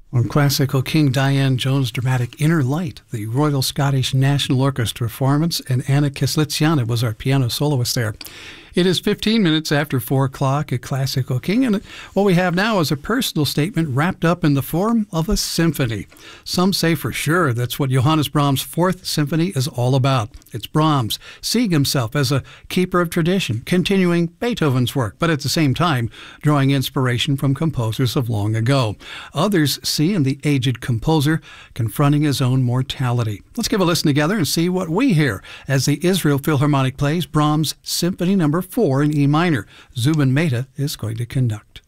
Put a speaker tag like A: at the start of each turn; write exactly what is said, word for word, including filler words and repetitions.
A: On classical, King Diane Jones' dramatic Inner Light, the Royal Scottish National Orchestra performance, and Anna Kislitsiana was our piano soloist there. It is fifteen minutes after four o'clock at Classical King, and what we have now is a personal statement wrapped up in the form of a symphony. Some say for sure that's what Johannes Brahms' Fourth Symphony is all about. It's Brahms seeing himself as a keeper of tradition, continuing Beethoven's work, but at the same time drawing inspiration from composers of long ago. Others see in the aged composer confronting his own mortality. Let's give a listen together and see what we hear as the Israel Philharmonic plays Brahms' Symphony Number Four in E minor. Zubin Mehta is going to conduct.